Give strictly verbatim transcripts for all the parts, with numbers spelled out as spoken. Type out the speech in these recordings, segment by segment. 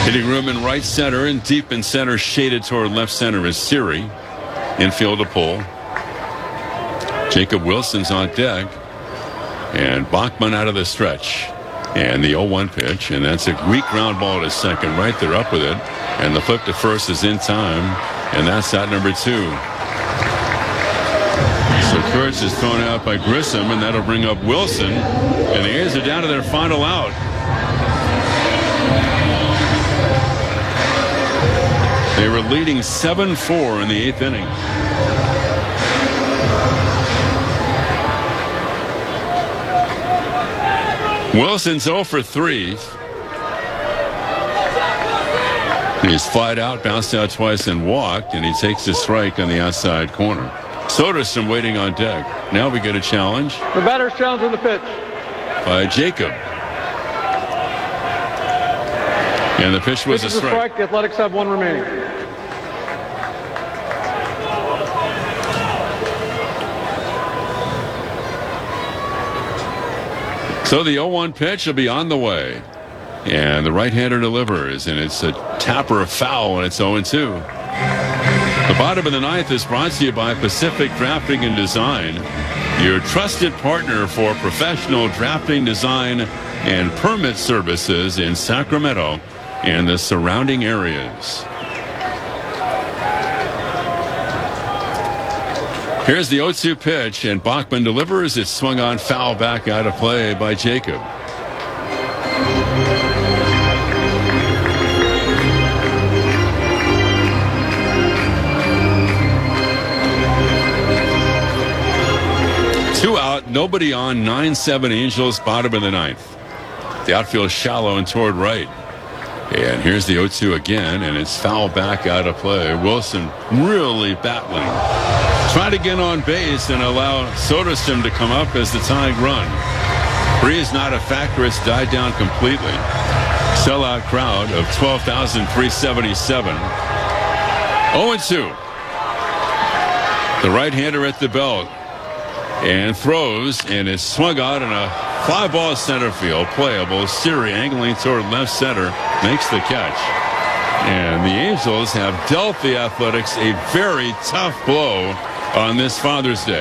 Hitting room in right center, and deep in center, shaded toward left center is Siri. Infield to pull. Jacob Wilson's on deck. And Bachman out of the stretch. And the oh one pitch. And that's a weak ground ball to second. Right there, up with it. And the flip to first is in time. And that's out number two. So Kurtz is thrown out by Grissom, and that'll bring up Wilson. And the A's are down to their final out. They were leading seven four in the eighth inning. Wilson's oh for three. He's flied out, bounced out twice, and walked, and he takes a strike on the outside corner. Soderstrom waiting on deck. Now we get a challenge. The batter's challenging the pitch. By Jacob. And the pitch was Pitch a strike. a strike. The Athletics have one remaining. So the oh one pitch will be on the way. And the right-hander delivers, and it's a tapper of foul, and it's oh two. The bottom of the ninth is brought to you by Pacific Drafting and Design, your trusted partner for professional drafting, design, and permit services in Sacramento and the surrounding areas. Here's the oh two pitch, and Bachman delivers. It's swung on, foul, back out of play by Jacob. Two out, nobody on, nine seven Angels, bottom of the ninth. The outfield shallow and toward right. And here's the oh two again, and it's foul, back out of play. Wilson really battling. Trying to get on base and allow Soderstrom to come up as the tying run. Breeze not a factor. It's died down completely. Sellout crowd of twelve thousand three hundred seventy-seven. oh two. The right-hander at the belt. And throws, and it's swung out in a fly ball center field. Playable. Siri angling toward left center. Makes the catch. And the Angels have dealt the Athletics a very tough blow on this Father's Day.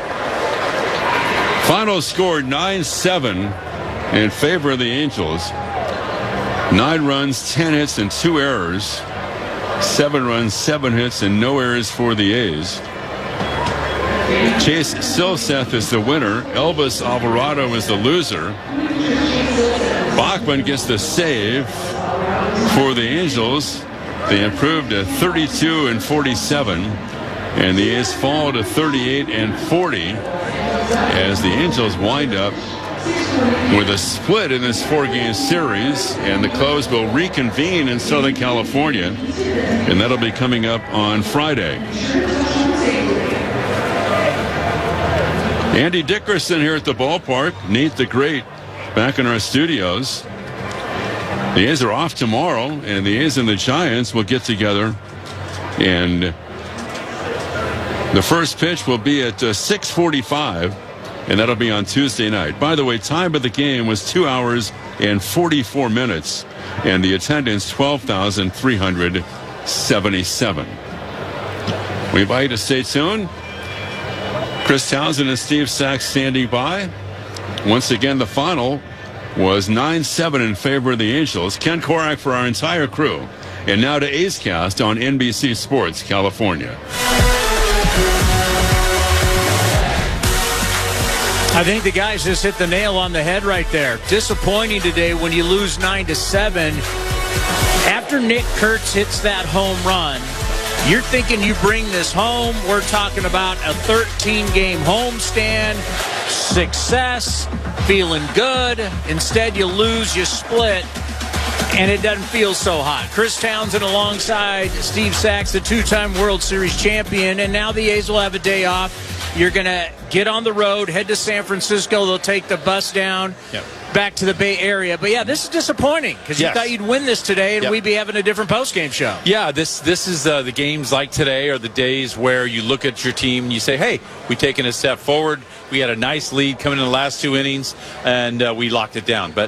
Final score nine seven in favor of the Angels. Nine runs, ten hits, and two errors. Seven runs, seven hits, and no errors for the A's. Chase Silseth is the winner. Elvis Alvarado is the loser. Bachman gets the save for the Angels. They improved to thirty-two and forty-seven. And the A's fall to thirty-eight and forty as the Angels wind up with a split in this four-game series. And the Cubs will reconvene in Southern California. And that'll be coming up on Friday. Andy Dickerson here at the ballpark. Nate the Great back in our studios. The A's are off tomorrow, and the A's and the Giants will get together. And the first pitch will be at uh, six forty-five, and that'll be on Tuesday night. By the way, time of the game was two hours and forty-four minutes, and the attendance twelve thousand three hundred seventy-seven. We invite you to stay tuned. Chris Townsend and Steve Sachs standing by. Once again, the final was nine seven in favor of the Angels. Ken Korak for our entire crew. And now to A's Cast on N B C Sports California. I think the guys just hit the nail on the head right there. Disappointing today when you lose nine to seven. After Nick Kurtz hits that home run, you're thinking you bring this home. We're talking about a thirteen-game homestand, success, feeling good. Instead, you lose, you split, and it doesn't feel so hot. Chris Townsend alongside Steve Sachs, the two-time World Series champion, and now the A's will have a day off. You're going to get on the road, head to San Francisco. They'll take the bus down. Yep. Back to the Bay Area. But, yeah, this is disappointing because you yes. thought you'd win this today and yep. we'd be having a different postgame show. Yeah, this this is uh, the games like today are the days where you look at your team and you say, hey, we've taken a step forward. We had a nice lead coming in the last two innings, and uh, we locked it down. But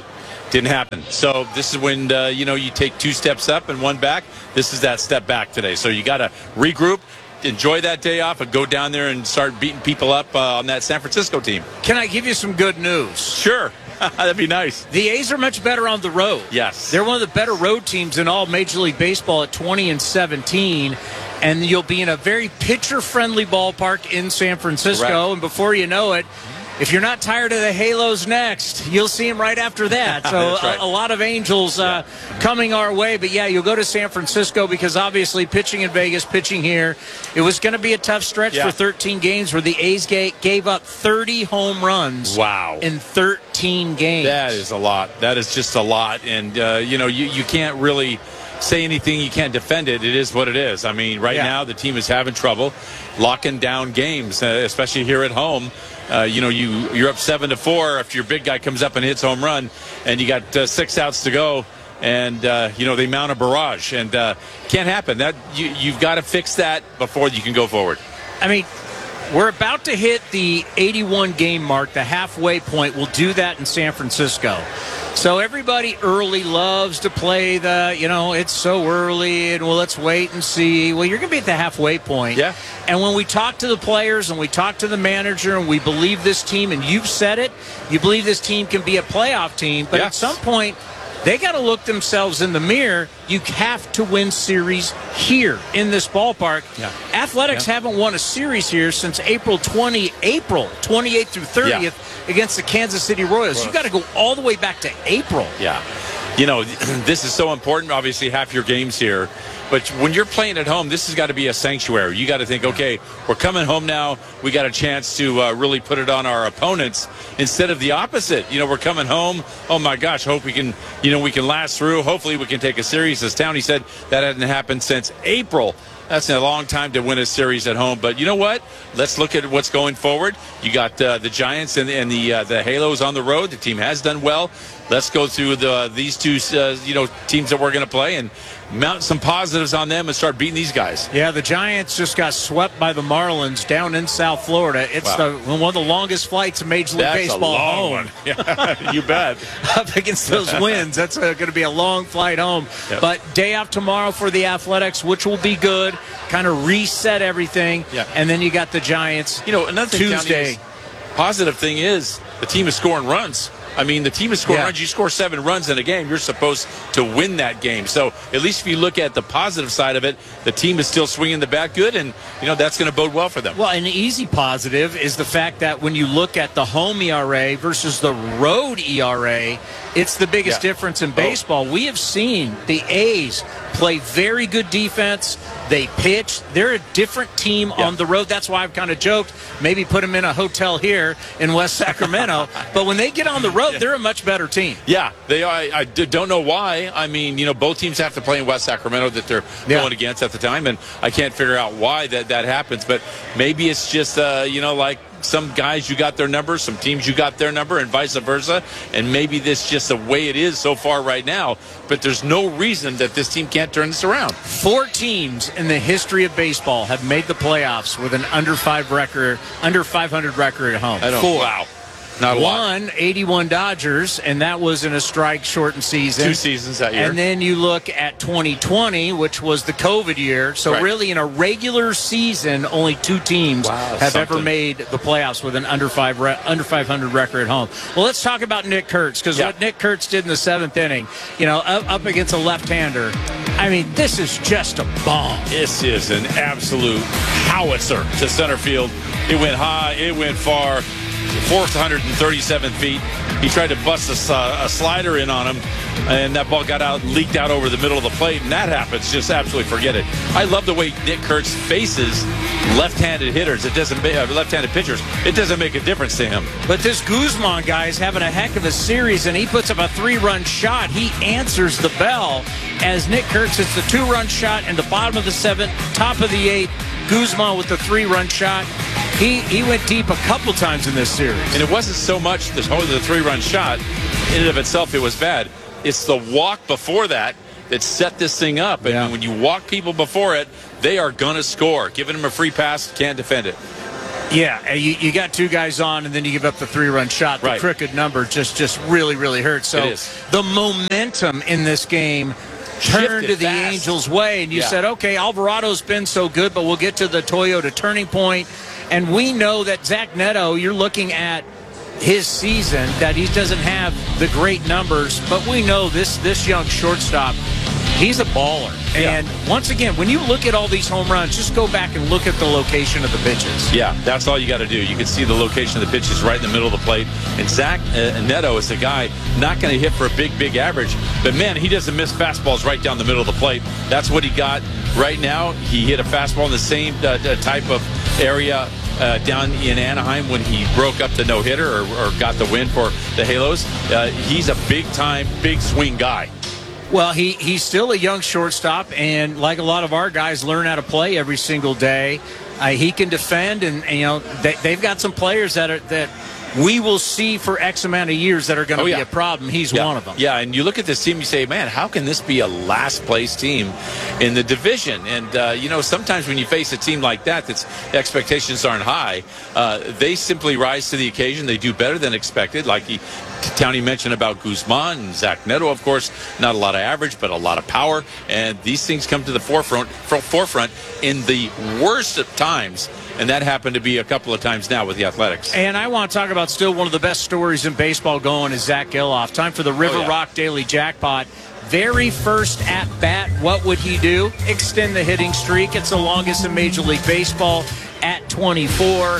Didn't happen. So this is when, uh, you know, you take two steps up and one back. This is that step back today. So you got to regroup, enjoy that day off, and go down there and start beating people up uh, on that San Francisco team. Can I give you some good news? Sure. That'd be nice. The A's are much better on the road. Yes. They're one of the better road teams in all Major League Baseball at twenty and seventeen. And you'll be in a very pitcher-friendly ballpark in San Francisco. Correct. And before you know it, if you're not tired of the Halos next, you'll see them right after that. So right. a, a lot of Angels uh, yeah. coming our way. But, yeah, you'll go to San Francisco because obviously pitching in Vegas, pitching here, it was going to be a tough stretch yeah. for thirteen games where the A's gave, gave up thirty home runs wow. in thirteen games. That is a lot. That is just a lot. And, uh, you know, you, you can't really say anything. You can't defend it. It is what it is. I mean, right yeah. now the team is having trouble locking down games, uh, especially here at home. Uh, you know, you, you're up seven to four after your big guy comes up and hits home run, and you got uh, six outs to go, and, uh, you know, they mount a barrage. And uh, can't happen. That you, You've got to fix that before you can go forward. I mean, we're about to hit the eighty-one game mark, the halfway point. We'll do that in San Francisco. So everybody early loves to play the, you know, it's so early and well, let's wait and see. Well, you're going to be at the halfway point. Yeah. And when we talk to the players and we talk to the manager and we believe this team, and you've said it, you believe this team can be a playoff team. But yes. at some point, they got to look themselves in the mirror. You have to win series here in this ballpark. Yeah. Athletics yeah. haven't won a series here since April twentieth, April twenty-eighth through thirtieth yeah. against the Kansas City Royals. You got to go all the way back to April. Yeah. You know, this is so important. Obviously, half your games here. But when you're playing at home, this has got to be a sanctuary. You got to think, okay, we're coming home now. We got a chance to uh, really put it on our opponents instead of the opposite. You know, we're coming home. Oh my gosh, hope we can, you know, we can last through. Hopefully, we can take a series. As Townie said, that hadn't happened since April. That's a long time to win a series at home. But you know what? Let's look at what's going forward. You got uh, the Giants and, and the uh, the Halos on the road. The team has done well. Let's go through the these two uh, you know teams that we're going to play and mount some positives on them and start beating these guys. Yeah, the Giants just got swept by the Marlins down in South Florida. It's wow. the one of the longest flights in Major League That's Baseball a long home. One. Yeah, you bet. Up against those winds, that's uh, going to be a long flight home. Yep. But day off tomorrow for the Athletics, which will be good. Kind of reset everything. Yeah. And then you got the Giants. You know, another thing, Tuesday. Is, positive thing is the team is scoring runs. I mean, the team is scoring yeah. runs. You score seven runs in a game, you're supposed to win that game. So at least if you look at the positive side of it, the team is still swinging the bat good, and, you know, that's going to bode well for them. Well, an easy positive is the fact that when you look at the home E R A versus the road E R A, it's the biggest yeah. difference in baseball. Oh. We have seen the A's play very good defense. They pitch. They're a different team yeah. on the road. That's why I've kind of joked, maybe put them in a hotel here in West Sacramento. But when they get on the road, they're a much better team. Yeah, they are. I, I don't know why. I mean, you know, both teams have to play in West Sacramento that they're yeah. going against at the time, and I can't figure out why that, that happens. But maybe it's just, uh, you know, like some guys you got their number, some teams you got their number, and vice versa. And maybe this is just the way it is so far right now. But there's no reason that this team can't turn this around. Four teams in the history of baseball have made the playoffs with an under five record, under five hundred record at home. I don't, Four. Wow. Not a lot. One, eighty-one Dodgers, and that was in a strike-shortened season. Two seasons that year. And then you look at twenty twenty, which was the COVID year. So right. really, in a regular season, only two teams wow, have something. ever made the playoffs with an under five re- under five hundred record at home. Well, let's talk about Nick Kurtz, because yeah. what Nick Kurtz did in the seventh inning, you know, up, up against a left-hander. I mean, this is just a bomb. This is an absolute howitzer to center field. It went high. It went far. four hundred thirty-seven feet. He tried to bust a, uh, a slider in on him, and that ball got out, leaked out over the middle of the plate, and that happens. Just absolutely forget it. I love the way Nick Kurtz faces left-handed hitters. It doesn't, uh, left-handed pitchers. It doesn't make a difference to him. But this Guzman guy is having a heck of a series, and he puts up a three-run shot. He answers the bell as Nick Kurtz hits the two-run shot in the bottom of the seventh, top of the eighth. Guzman with the three-run shot. He he went deep a couple times in this series. And it wasn't so much the, the three-run shot. In and of itself, it was bad. It's the walk before that that set this thing up. And yeah. when you walk people before it, they are going to score. Giving them a free pass, can't defend it. Yeah, you, you got two guys on, and then you give up the three-run shot. The right. crooked number just, just really, really hurts. So the momentum in this game turned to the fast. Angels' way, and you yeah. said, okay, Alvarado's been so good, but we'll get to the Toyota turning point. And we know that Zach Neto, you're looking at his season, that he doesn't have the great numbers, but we know this this young shortstop, he's a baller. Yeah. And once again, when you look at all these home runs, just go back and look at the location of the pitches. Yeah, that's all you got to do. You can see the location of the pitches right in the middle of the plate. And Zach uh, Neto is a guy not going to hit for a big, big average. But, man, he doesn't miss fastballs right down the middle of the plate. That's what he got right now. He hit a fastball in the same uh, type of area Uh, down in Anaheim when he broke up the no-hitter or, or got the win for the Halos. Uh, he's a big-time, big swing guy. Well, he, he's still a young shortstop, and like a lot of our guys learn how to play every single day. Uh, he can defend, and, and you know they, they've got some players that are that we will see for X amount of years that are going to oh, yeah. be a problem. He's yeah. one of them. Yeah, and you look at this team, you say, man, how can this be a last-place team in the division? And, uh, you know, sometimes when you face a team like that, that's expectations aren't high, uh, they simply rise to the occasion. They do better than expected, like he, Townie mentioned about Guzman and Zach Neto, of course. Not a lot of average, but a lot of power. And these things come to the forefront, forefront in the worst of times. And that happened to be a couple of times now with the Athletics. And I want to talk about still one of the best stories in baseball going is Zach Geloff. Time for the River oh, yeah. Rock Daily Jackpot. Very first at bat, what would he do? Extend the hitting streak. It's the longest in Major League Baseball at twenty-four.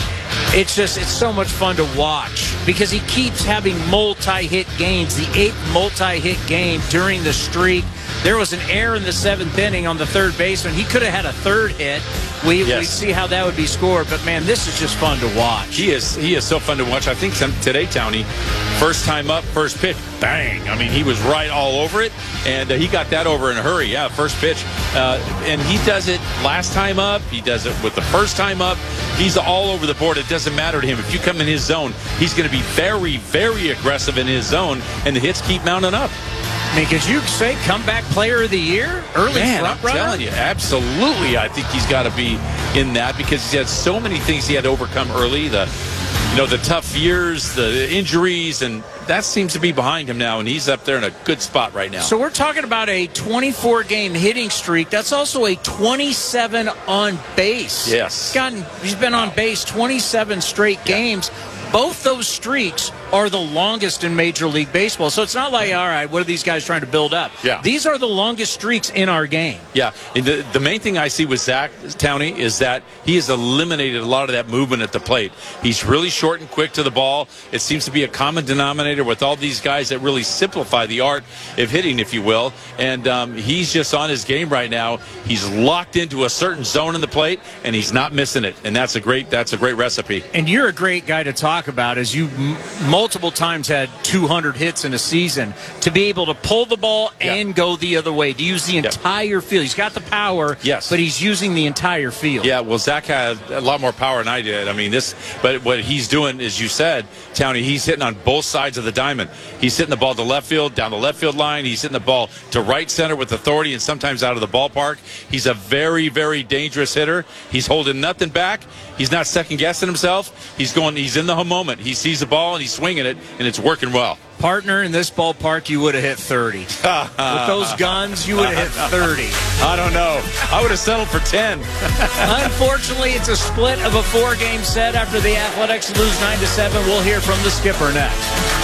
It's just, it's so much fun to watch because he keeps having multi-hit games. The eighth multi-hit game during the streak. There was an error in the seventh inning on the third baseman. He could have had a third hit. We yes. we see how that would be scored. But, man, this is just fun to watch. He is he is so fun to watch. I think some, today, Townie, first time up, first pitch, bang. I mean, he was right all over it, and uh, he got that over in a hurry. Yeah, first pitch. Uh, and he does it last time up. He does it with the first time up. He's all over the board. It doesn't matter to him. If you come in his zone, he's going to be very, very aggressive in his zone, and the hits keep mounting up. I mean, could you say comeback player of the year? Early Man, front I'm runner? telling you, absolutely. I think he's got to be in that because he's had so many things he had to overcome early. The, you know, the tough years, the injuries, and that seems to be behind him now, and he's up there in a good spot right now. So we're talking about a twenty-four game hitting streak. That's also a twenty-seven on base. Yes. He's gotten, he's been on base twenty-seven straight yeah. games. Both those streaks are the longest in Major League Baseball. So it's not like, all right, what are these guys trying to build up? Yeah. These are the longest streaks in our game. Yeah. And the, the main thing I see with Zach Townie is that he has eliminated a lot of that movement at the plate. He's really short and quick to the ball. It seems to be a common denominator with all these guys that really simplify the art of hitting, if you will. And um, he's just on his game right now. He's locked into a certain zone in the plate, and he's not missing it. And that's a great that's a great recipe. And you're a great guy to talk about as you m- multiple times had two hundred hits in a season to be able to pull the ball yeah. and go the other way, to use the entire yeah. field. He's got the power, yes. but he's using the entire field. Yeah, well, Zach had a lot more power than I did. I mean, this, but what he's doing, as you said, Townie, he's hitting on both sides of the diamond. He's hitting the ball to left field, down the left field line. He's hitting the ball to right center with authority and sometimes out of the ballpark. He's a very, very dangerous hitter. He's holding nothing back. He's not second-guessing himself. He's going. He's in the home moment. He sees the ball, and he's swinging it, and it's working well. Partner, in this ballpark, you would have hit thirty. With those guns, you would have hit thirty. I don't know. I would have settled for ten. Unfortunately, it's a split of a four-game set after the Athletics lose nine to seven. We'll hear from the skipper next.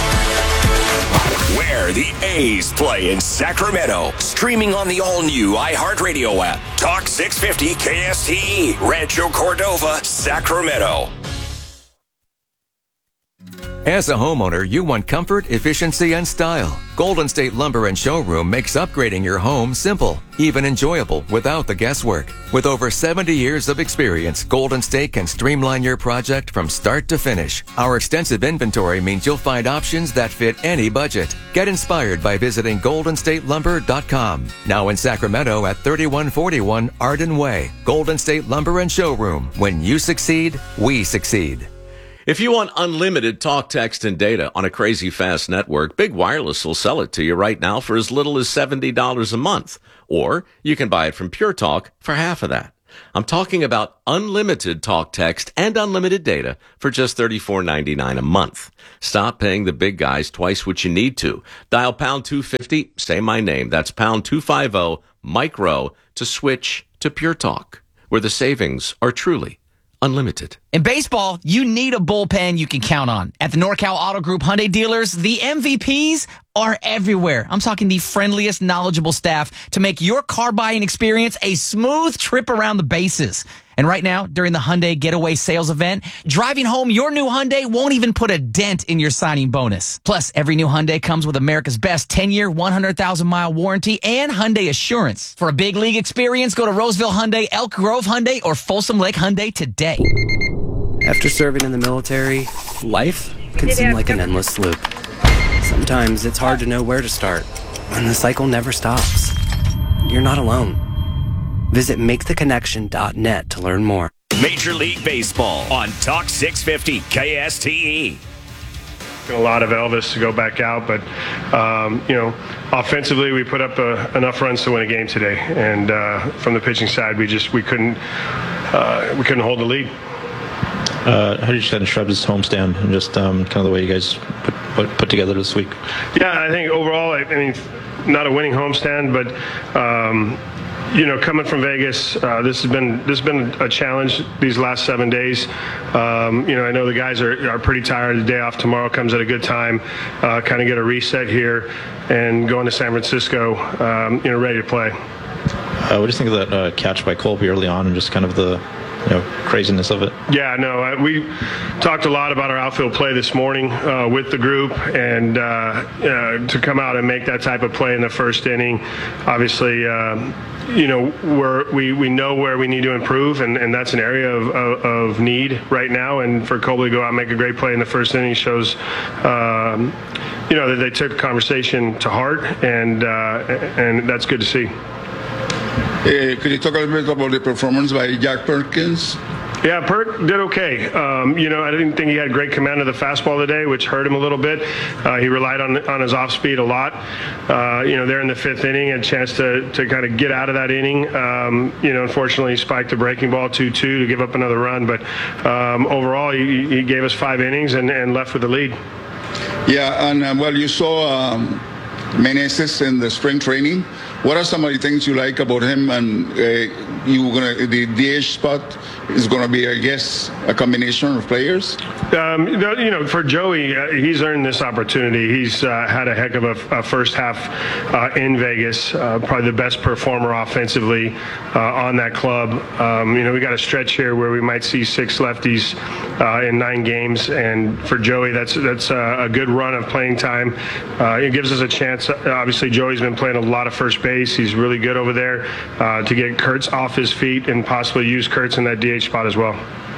Where the A's play in Sacramento. Streaming on the all-new iHeartRadio app. Talk six fifty K S T E. Rancho Cordova, Sacramento. As a homeowner, you want comfort, efficiency, and style. Golden State Lumber and Showroom makes upgrading your home simple, even enjoyable, without the guesswork. With over seventy years of experience, Golden State can streamline your project from start to finish. Our extensive inventory means you'll find options that fit any budget. Get inspired by visiting golden state lumber dot com. Now in Sacramento at thirty-one forty-one Arden Way. Golden State Lumber and Showroom. When you succeed, we succeed. If you want unlimited talk, text, and data on a crazy fast network, Big Wireless will sell it to you right now for as little as seventy dollars a month. Or you can buy it from Pure Talk for half of that. I'm talking about unlimited talk, text, and unlimited data for just thirty-four ninety-nine a month. Stop paying the big guys twice what you need to. Dial pound two fifty, say my name. That's pound two fifty, micro, to switch to Pure Talk, where the savings are truly unlimited. In baseball, you need a bullpen you can count on. At the NorCal Auto Group Hyundai dealers, the M V Ps are everywhere. I'm talking the friendliest, knowledgeable staff to make your car buying experience a smooth trip around the bases. And right now, during the Hyundai Getaway Sales Event, driving home your new Hyundai won't even put a dent in your signing bonus. Plus, every new Hyundai comes with America's best ten-year, one hundred thousand mile warranty and Hyundai Assurance. For a big league experience, go to Roseville Hyundai, Elk Grove Hyundai, or Folsom Lake Hyundai today. After serving in the military, life can seem like an endless loop. Sometimes it's hard to know where to start, and the cycle never stops. You're not alone. Visit make the connection dot net to learn more. Major League Baseball on Talk six fifty K S T E. A lot of Elvis to go back out, but um, you know, offensively we put up uh, enough runs to win a game today, and uh, from the pitching side we just we couldn't uh, we couldn't hold the lead. Uh, how did you kind of describe this homestand and just um, kind of the way you guys put, put put together this week? Yeah, I think overall, I, I mean, not a winning homestand, but. Um, You know, coming from Vegas, uh, this has been this has been a challenge these last seven days. Um, you know, I know the guys are, are pretty tired. The day off tomorrow comes at a good time. Uh, kind of get a reset here and going to San Francisco. Um, you know, ready to play. Uh, what do you think of that uh, catch by Colby early on and just kind of the you know craziness of it? Yeah, no, I, we talked a lot about our outfield play this morning uh, with the group, and uh, uh, to come out and make that type of play in the first inning, obviously. Um, You know, we're, we we know where we need to improve, and, and that's an area of, of, of need right now. And for Colby to go out and make a great play in the first inning shows, um, you know, that they took the conversation to heart, and uh, and that's good to see. Uh, could you talk a little bit about the performance by Jack Perkins? Yeah, Perk did okay. Um, you know, I didn't think he had great command of the fastball today, which hurt him a little bit. Uh, he relied on on his off speed a lot. Uh, you know, there in the fifth inning, a chance to to kind of get out of that inning. Um, you know, unfortunately, he spiked a breaking ball two two to give up another run. But um, overall, he, he gave us five innings and, and left with the lead. Yeah, and uh, well, you saw um, Meneses in the spring training. What are some of the things you like about him? And uh, you gonna the D H spot is going to be, I guess, a combination of players. Um, you know, for Joey, uh, he's earned this opportunity. He's uh, had a heck of a, a first half uh, in Vegas. Uh, probably the best performer offensively uh, on that club. Um, you know, we got a stretch here where we might see six lefties uh, in nine games, and for Joey, that's that's a, a good run of playing time. Uh, it gives us a chance. Obviously, Joey's been playing a lot of first base. He's really good over there uh, to get Kurtz off his feet and possibly use Kurtz in that D H spot as well.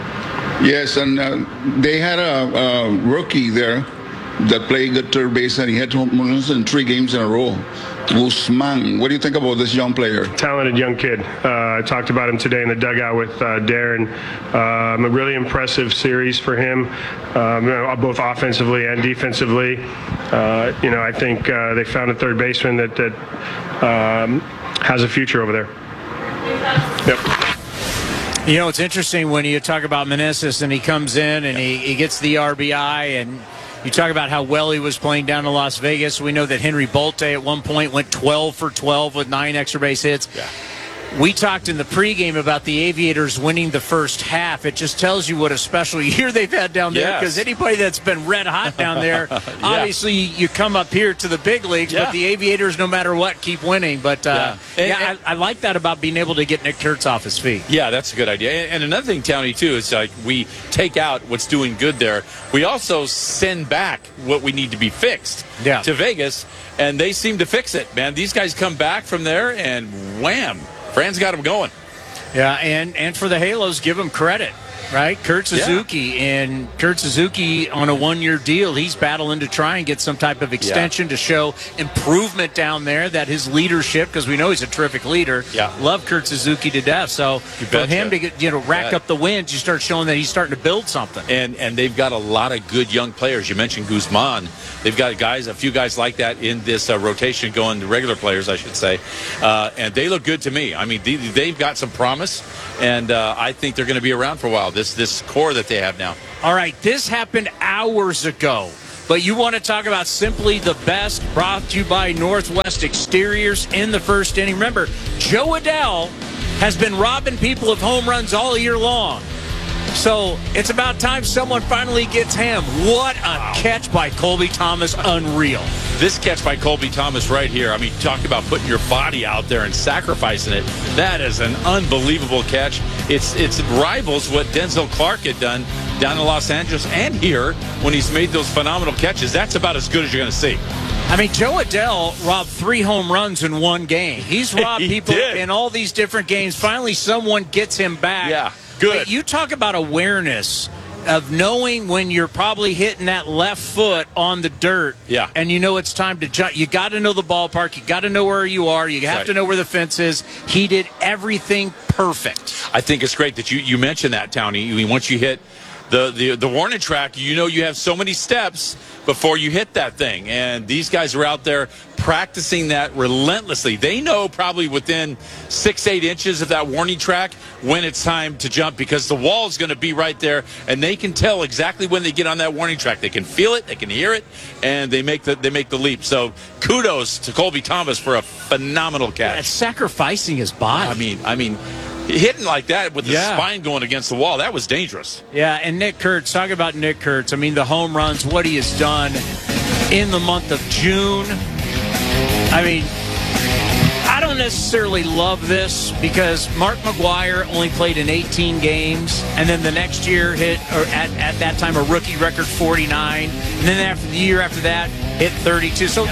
Yes, and uh, they had a, a rookie there that played good third base, and he had home runs in three games in a row. Guzman, what do you think about this young player? Talented young kid. Uh, I talked about him today in the dugout with uh, Darren. Um, a really impressive series for him, um, both offensively and defensively. Uh, you know, I think uh, they found a third baseman that that um, has a future over there. Yep. You know, it's interesting when you talk about Meneses and he comes in and he, he gets the R B I, and you talk about how well he was playing down in Las Vegas. We know that Henry Bolte at one point went twelve for twelve with nine extra base hits. Yeah. We talked in the pregame about the Aviators winning the first half. It just tells you what a special year they've had down there, because yes. anybody that's been red hot down there, yeah. obviously you come up here to the big leagues, yeah. but the Aviators, no matter what, keep winning. But uh, yeah, and, yeah and, I, I like that about being able to get Nick Kurtz off his feet. Yeah, that's a good idea. And, and another thing, Townie, too, is like we take out what's doing good there. We also send back what we need to be fixed yeah. to Vegas, and they seem to fix it, man. These guys come back from there, and wham, Fran's got them going. Yeah, and, and for the Halos, give them credit. right? Kurt Suzuki. Yeah. And Kurt Suzuki on a one-year deal, he's battling to try and get some type of extension yeah. to show improvement down there, that his leadership, because we know he's a terrific leader. Yeah. Love Kurt Suzuki to death. So for him to get, you know, rack yeah. up the wins, you start showing that he's starting to build something. And and they've got a lot of good young players. You mentioned Guzman. They've got guys, a few guys like that in this uh, rotation going, the regular players, I should say. Uh, and they look good to me. I mean, they, they've got some promise, and uh, I think they're going to be around for a while, this this core that they have now. All right, this happened hours ago. But you want to talk about simply the best, brought to you by Northwest Exteriors in the first inning. Remember, Joe Adell has been robbing people of home runs all year long. So it's about time someone finally gets him. What a wow. catch by Colby Thomas. Unreal. This catch by Colby Thomas right here, I mean, talk about putting your body out there and sacrificing it. That is an unbelievable catch. It's it's rivals what Denzel Clark had done down in Los Angeles and here when he's made those phenomenal catches. That's about as good as you're going to see. I mean, Joe Adell robbed three home runs in one game. He's robbed he people did. in all these different games. Finally, someone gets him back. Yeah, good. But you talk about awareness of knowing when you're probably hitting that left foot on the dirt. Yeah. And you know it's time to jump. You got to know the ballpark. You got to know where you are. You have right. to know where the fence is. He did everything perfect. I think it's great that you, you mentioned that, Townie. I mean, once you hit the, the, the warning track, you know you have so many steps before you hit that thing. And these guys are out there practicing that relentlessly. They know probably within six, eight inches of that warning track when it's time to jump, because the wall is going to be right there, and they can tell exactly when they get on that warning track. They can feel it, they can hear it, and they make the they make the leap. So kudos to Colby Thomas for a phenomenal catch. Yeah, sacrificing his body. I mean, I mean, hitting like that with the yeah. spine going against the wall, that was dangerous. Yeah, and Nick Kurtz, talk about Nick Kurtz. I mean, the home runs, what he has done in the month of June. I mean, I don't necessarily love this because Mark McGwire only played in eighteen games, and then the next year hit, or at, at that time, a rookie record forty-nine, and then after the year after that, hit thirty-two. So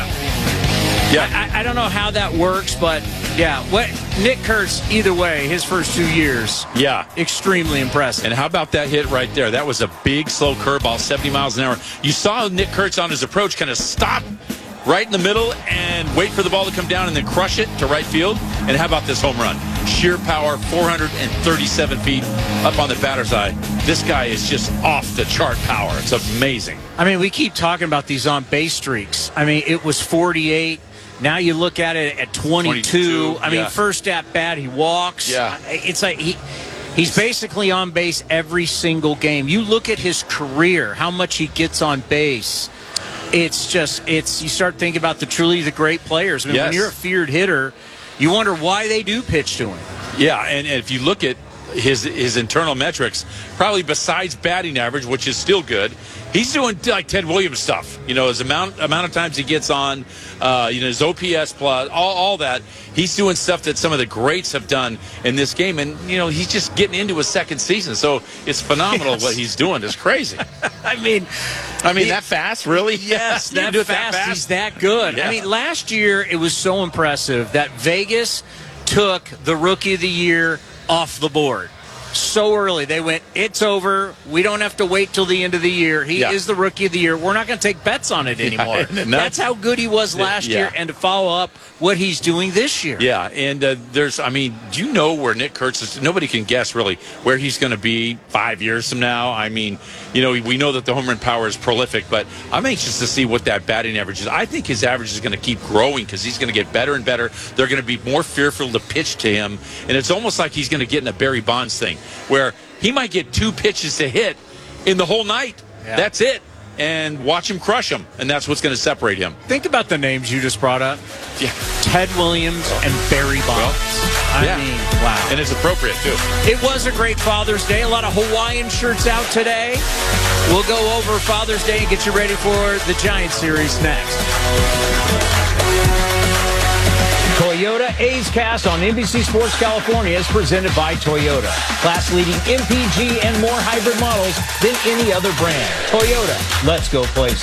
yeah. I, I don't know how that works, but yeah, what Nick Kurtz, either way, his first two years, yeah, extremely impressive. And how about that hit right there? That was a big, slow curveball, seventy miles an hour. You saw Nick Kurtz on his approach kind of stop right in the middle and wait for the ball to come down and then crush it to right field. And how about this home run? Sheer power, four hundred thirty-seven feet up on the batter's eye. This guy is just off the chart power. It's amazing. I mean, we keep talking about these on base streaks. I mean, it was forty-eight. Now you look at it at twenty-two. twenty-two I mean, yeah. first at bat, he walks. Yeah. It's like he he's basically on base every single game. You look at his career, how much he gets on base. It's just, it's you start thinking about the truly the great players. I mean, yes. when you're a feared hitter, you wonder why they do pitch to him. Yeah, and, and if you look at his his internal metrics, probably besides batting average, which is still good, he's doing like Ted Williams stuff. You know, his amount amount of times he gets on, uh, you know, his O P S plus, all, all that. He's doing stuff that some of the greats have done in this game, and you know, he's just getting into his second season. So it's phenomenal yes. what he's doing. It's crazy. I mean, I mean he, that fast, really? Yes, You that, do it fast, that fast. He's that good. Yeah. I mean, last year it was so impressive that Vegas took the Rookie of the Year off the board so early. They went, it's over. We don't have to wait till the end of the year. He yeah. is the Rookie of the Year. We're not going to take bets on it anymore. Yeah, that's how good he was last yeah. year, and to follow up what he's doing this year. Yeah, and uh, there's, I mean, do you know where Nick Kurtz is? Nobody can guess, really, where he's going to be five years from now. I mean, you know, we know that the home run power is prolific, but I'm anxious to see what that batting average is. I think his average is going to keep growing because he's going to get better and better. They're going to be more fearful to pitch to him, and it's almost like he's going to get in a Barry Bonds thing, where he might get two pitches to hit in the whole night. Yeah. That's it. And watch him crush him, and that's what's going to separate him. Think about the names you just brought up. Yeah. Ted Williams and Barry Bonds. Well, I yeah. mean, wow. And it's appropriate, too. It was a great Father's Day. A lot of Hawaiian shirts out today. We'll go over Father's Day and get you ready for the Giants series next. Toyota A's Cast on N B C Sports California is presented by Toyota. Class-leading M P G and more hybrid models than any other brand. Toyota, let's go places.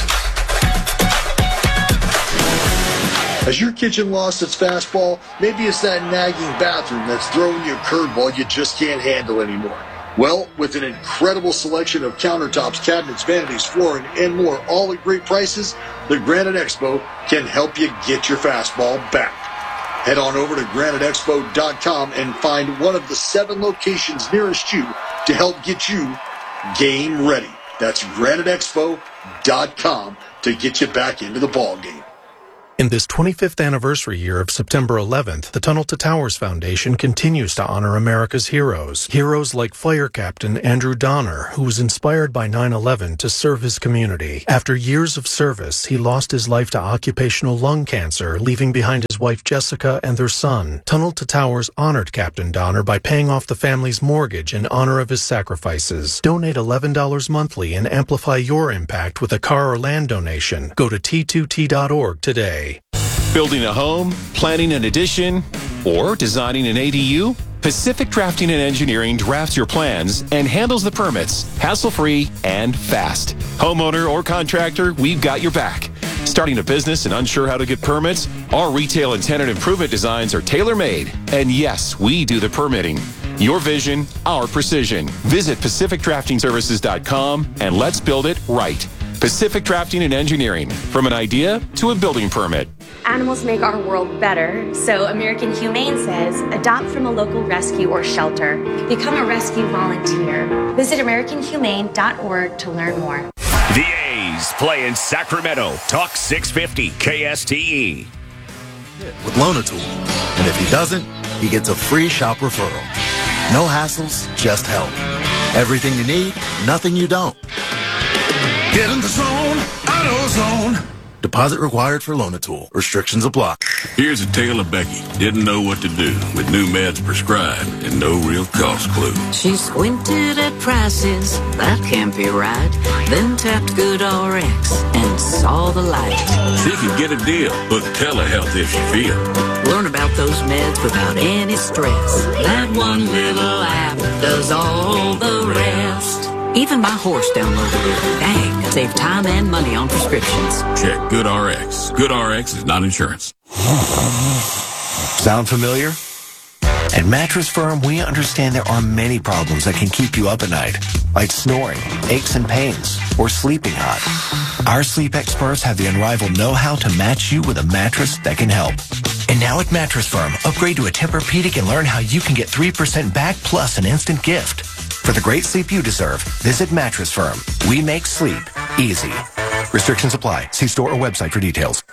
Has your kitchen lost its fastball? Maybe it's that nagging bathroom that's throwing you a curveball you just can't handle anymore. Well, with an incredible selection of countertops, cabinets, vanities, flooring, and more, all at great prices, the Granite Expo can help you get your fastball back. Head on over to granite expo dot com and find one of the seven locations nearest you to help get you game ready. That's granite expo dot com to get you back into the ball game. In this twenty-fifth anniversary year of September eleventh, the Tunnel to Towers Foundation continues to honor America's heroes. Heroes like Fire Captain Andrew Donner, who was inspired by nine eleven to serve his community. After years of service, he lost his life to occupational lung cancer, leaving behind his wife Jessica and their son. Tunnel to Towers honored Captain Donner by paying off the family's mortgage in honor of his sacrifices. Donate eleven dollars monthly and amplify your impact with a car or land donation. Go to T two T dot org today. Building a home, planning an addition, or designing an A D U? Pacific Drafting and Engineering drafts your plans and handles the permits, hassle-free and fast. Homeowner or contractor, we've got your back. Starting a business and unsure how to get permits? Our retail and tenant improvement designs are tailor-made. And yes, we do the permitting. Your vision, our precision. Visit pacific drafting services dot com and let's build it right. Pacific Drafting and Engineering, from an idea to a building permit. Animals make our world better, so American Humane says adopt from a local rescue or shelter. Become a rescue volunteer. Visit american humane dot org to learn more. The A's play in Sacramento. Talk six fifty K S T E. With Lonatul. And if he doesn't, he gets a free shop referral. No hassles, just help. Everything you need, nothing you don't. Get in the zone, AutoZone. Deposit required for Lonatul. Restrictions apply. Here's a tale of Becky. Didn't know what to do with new meds prescribed and no real cost clue. She squinted at prices, that can't be right. Then tapped GoodRx and saw the light. She could get a deal. Book telehealth if she feel. Learn about those meds without any stress. That one little app does all the rest. Even my horse downloaded it. Dang, save time and money on prescriptions. Check GoodRx. GoodRx is not insurance. Sound familiar? At Mattress Firm, we understand there are many problems that can keep you up at night, like snoring, aches and pains, or sleeping hot. Our sleep experts have the unrivaled know-how to match you with a mattress that can help. And now at Mattress Firm, upgrade to a Tempur-Pedic and learn how you can get three percent back plus an instant gift. For the great sleep you deserve, visit Mattress Firm. We make sleep easy. Restrictions apply. See store or website for details.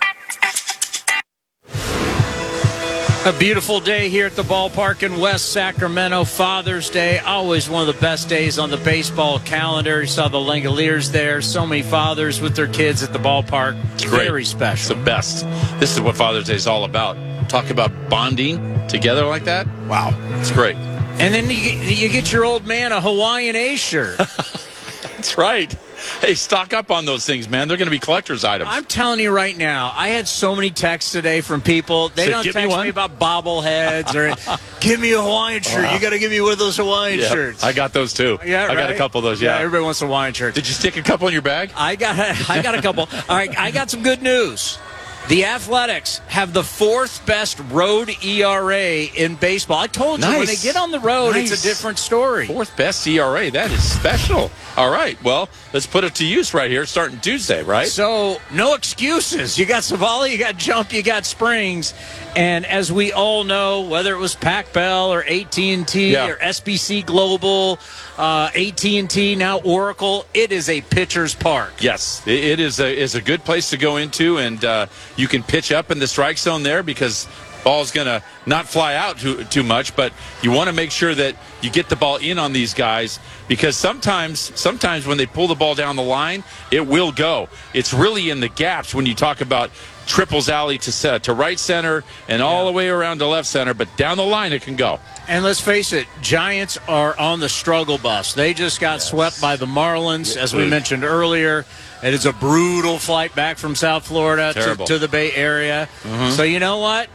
A beautiful day here at the ballpark in West Sacramento. Father's Day, always one of the best days on the baseball calendar. You saw the Langoliers there. So many fathers with their kids at the ballpark. It's great. Very special. It's the best. This is what Father's Day is all about. Talk about bonding together like that. Wow. It's great. And then you get, you get your old man a Hawaiian A shirt. That's right. Hey, stock up on those things, man. They're going to be collector's items. I'm telling you right now, I had so many texts today from people. They Say, don't "Give me text one." me about bobbleheads or give me a Hawaiian shirt. Wow. You got to give me one of those Hawaiian Yep, shirts. I got those too. Yeah, I got right? a couple of those. Yeah. everybody wants a Hawaiian shirt. Did you stick a couple in your bag? I got I got a couple. All right, I got some good news. The Athletics have the fourth best road E R A in baseball. I told you, Nice. when they get on the road, Nice. it's a different story. Fourth best E R A. That is special. All right. Well, let's put it to use right here starting Tuesday, right? So, no excuses. You got Savali, you got Jump, you got Springs. And as we all know, whether it was Pac Bell or A T and T Yeah. or S B C Global, uh, A T and T, now Oracle, it is a pitcher's park. Yes, it it is a is a good place to go into, and uh, you can pitch up in the strike zone there because ball's going to not fly out too, too much, but you want to make sure that you get the ball in on these guys because sometimes sometimes when they pull the ball down the line, it will go. It's really in the gaps when you talk about triples alley to set, to right center and all the way around to left center, but down the line it can go. And let's face it, Giants are on the struggle bus. They just got swept by the Marlins, as we Ugh. mentioned earlier. It is a brutal flight back from South Florida to, Terrible. to the Bay Area. Mhm. So you know what?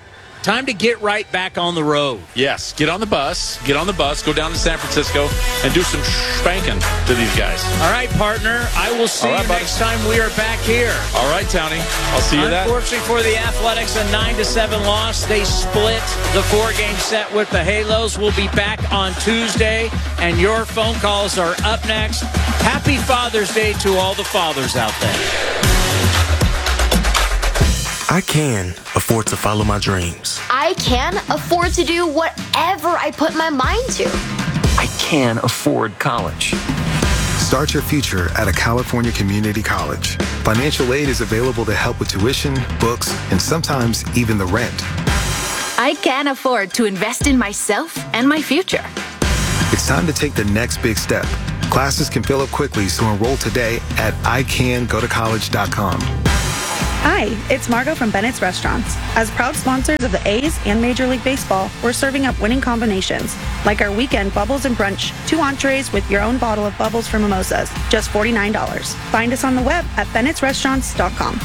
Time to get right back on the road. Yes, get on the bus, get on the bus, go down to San Francisco, and do some spanking to these guys. All right, partner. I will see All right, you buddy. next time we are back here. All right, Townie. I'll see you then. Unfortunately for the Athletics, a nine to seven loss. They split the four-game set with the Halos. We'll be back on Tuesday, and your phone calls are up next. Happy Father's Day to all the fathers out there. I can afford to follow my dreams. I can afford to do whatever I put my mind to. I can afford college. Start your future at a California community college. Financial aid is available to help with tuition, books, and sometimes even the rent. I can afford to invest in myself and my future. It's time to take the next big step. Classes can fill up quickly, so enroll today at I can go to college dot com. Hi, it's Margot from Bennett's Restaurants. As proud sponsors of the A's and Major League Baseball, we're serving up winning combinations, like our weekend Bubbles and Brunch, two entrees with your own bottle of bubbles for mimosas, just forty-nine dollars. Find us on the web at bennetts restaurants dot com.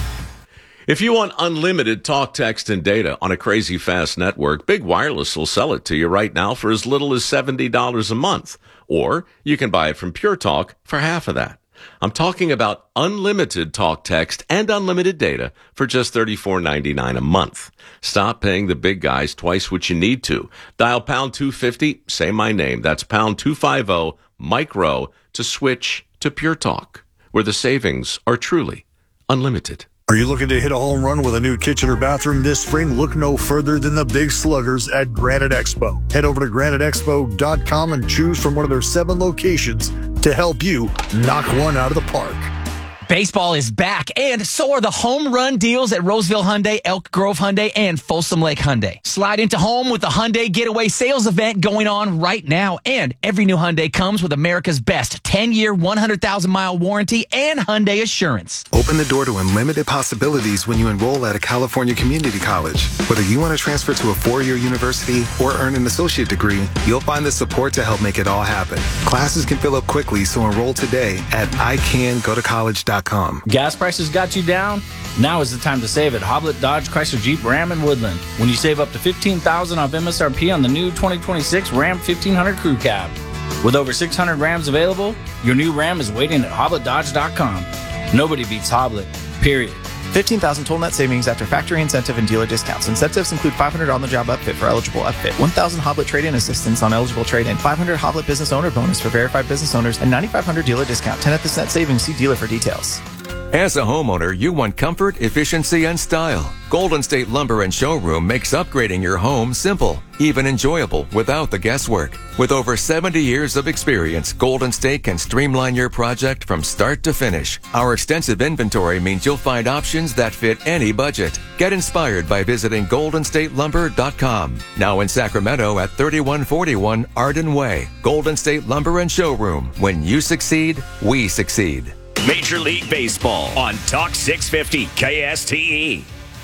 If you want unlimited talk, text, and data on a crazy fast network, Big Wireless will sell it to you right now for as little as seventy dollars a month. Or you can buy it from Pure Talk for half of that. I'm talking about unlimited talk, text, and unlimited data for just thirty-four ninety-nine a month. Stop paying the big guys twice what you need to. Dial pound two fifty, say my name. That's pound two fifty, micro, to switch to Pure Talk, where the savings are truly unlimited. Are you looking to hit a home run with a new kitchen or bathroom this spring? Look no further than the Big Sluggers at Granite Expo. Head over to granite expo dot com and choose from one of their seven locations to help you knock one out of the park. Baseball is back, and so are the home run deals at Roseville Hyundai, Elk Grove Hyundai, and Folsom Lake Hyundai. Slide into home with the Hyundai Getaway Sales event going on right now, and every new Hyundai comes with America's best ten-year, one hundred thousand mile warranty and Hyundai Assurance. Open the door to unlimited possibilities when you enroll at a California community college. Whether you want to transfer to a four-year university or earn an associate degree, you'll find the support to help make it all happen. Classes can fill up quickly, so enroll today at I can go to college dot com. Gas prices got you down? Now is the time to save at Hoblet Dodge Chrysler Jeep Ram and Woodland. When you save up to fifteen thousand dollars off M S R P on the new twenty twenty-six Ram fifteen hundred Crew Cab. With over six hundred Rams available, your new Ram is waiting at hoblet dodge dot com. Nobody beats Hoblet, period. fifteen thousand total net savings after factory incentive and dealer discounts. Incentives include five hundred on-the-job upfit for eligible upfit, one thousand Hoblet trade-in assistance on eligible trade-in, five hundred Hoblet business owner bonus for verified business owners, and ninety-five hundred dealer discount. ten percent savings. See dealer for details. As a homeowner, you want comfort, efficiency, and style. Golden State Lumber and Showroom makes upgrading your home simple, even enjoyable without the guesswork. With over seventy years of experience, Golden State can streamline your project from start to finish. Our extensive inventory means you'll find options that fit any budget. Get inspired by visiting golden state lumber dot com. Now in Sacramento at thirty-one forty-one Arden Way. Golden State Lumber and Showroom. When you succeed, we succeed. Major League Baseball on Talk six fifty K S T E.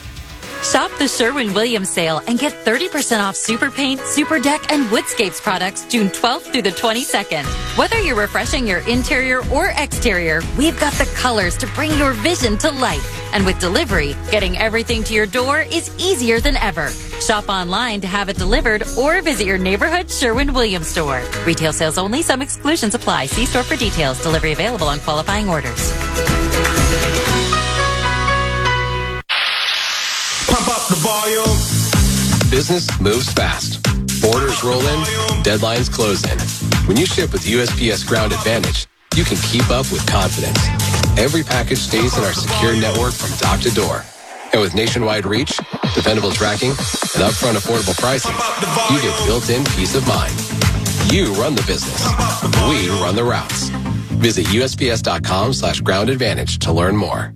Shop the Sherwin-Williams sale and get thirty percent off Super Paint, Super Deck, and Woodscapes products June twelfth through the twenty-second. Whether you're refreshing your interior or exterior, we've got the colors to bring your vision to life. And with delivery, getting everything to your door is easier than ever. Shop online to have it delivered or visit your neighborhood Sherwin-Williams store. Retail sales only. Some exclusions apply. See store for details. Delivery available on qualifying orders. Pump up the volume. Business moves fast. Orders roll in, deadlines close in. When you ship with U S P S Ground Advantage, you can keep up with confidence. Every package stays in our secure network from dock to door. And with nationwide reach, dependable tracking, and upfront affordable pricing, you get built-in peace of mind. You run the business. We run the routes. Visit U S P S dot com slash ground advantage to learn more.